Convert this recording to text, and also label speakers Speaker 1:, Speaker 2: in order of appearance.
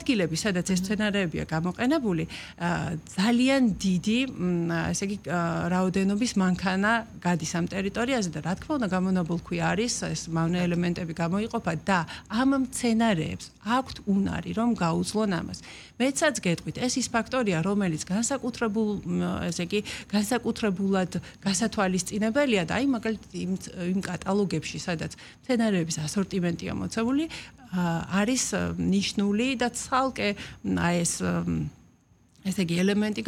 Speaker 1: ადგილები, სადაც ეს სცენარებია გამოყენებული, ძალიან დიდი, ესე იგი, რაოდენობის მანქანა გადის ამ ტერიტორიაზე და რა თქმა უნდა გამონაბოლქვი არის, ეს მავნე ელემენტები გამოიყოფა და ამ სცენარებს აქვთ უნარი, რომ გაუძლონ ამას. მეცაც გეტყვით, ეს ის ფაქტორია, რომელიც განსაკუთრებულად გასათვალისწინებელია და აი მაგალითად იმ კატალოგებში, სადაც სცენარების ასორტიმენტია მოცემული, არის ნიშნული და ცალკე ეს ესე იგი ელემენტი